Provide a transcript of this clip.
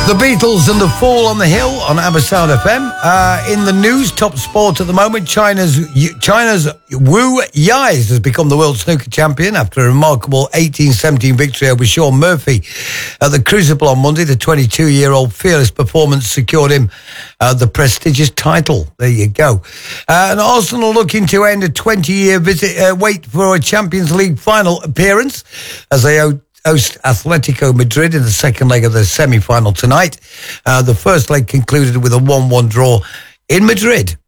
The Beatles and the Fool on the Hill on Sound FM. In the news, top sport at the moment, China's Wu Yais has become the world snooker champion after a remarkable 18-17 victory over Sean Murphy at the Crucible on Monday. The 22-year-old fearless performance secured him the prestigious title. There you go. And Arsenal looking to end a 20-year wait for a Champions League final appearance as they host Atletico Madrid in the second leg of the semi-final tonight. The first leg concluded with a 1-1 draw in Madrid.